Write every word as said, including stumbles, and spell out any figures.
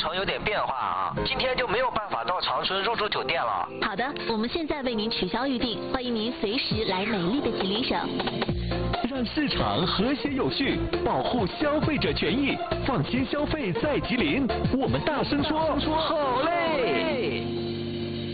程有点变化啊，今天就没有办法到长春入住酒店了。 好的，我们现在为您取消预订，欢迎您随时来美丽的吉林省。 让市场和谐有序，保护消费者权益，放心消费在吉林。我们大声说，好嘞！